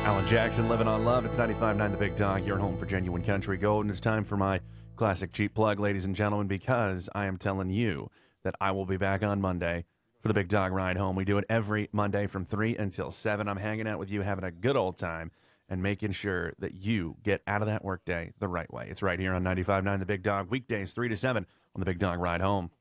Alan Jackson, Living on Love. It's 95.9 The Big Dog, your home for genuine country gold. And it's time for my classic cheap plug, ladies and gentlemen, because I am telling you that I will be back on Monday for the Big Dog Ride Home. We do it every Monday from 3 until 7. I'm hanging out with you, having a good old time, and making sure that you get out of that workday the right way. It's right here on 95.9 The Big Dog, weekdays 3 to 7 on the Big Dog Ride Home.